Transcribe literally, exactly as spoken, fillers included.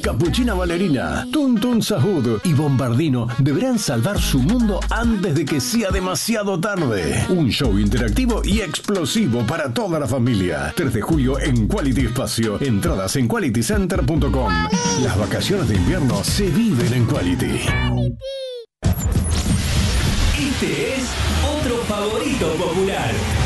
Capuchina Ballerina, Tuntun Sahud y Bombardino deberán salvar su mundo antes de que sea demasiado tarde. Un show interactivo y explosivo para toda la familia. tres de julio en Quality Espacio. Entradas en quality center punto com. Las vacaciones de invierno se viven en Quality. Este es otro favorito popular.